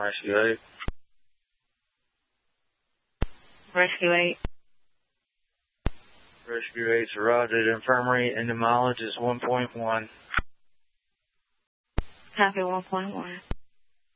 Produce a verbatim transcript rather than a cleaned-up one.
Rescue eight. Rescue eight. Rescue eight's arrived at infirmary and the mileage is one point one. Copy one point one.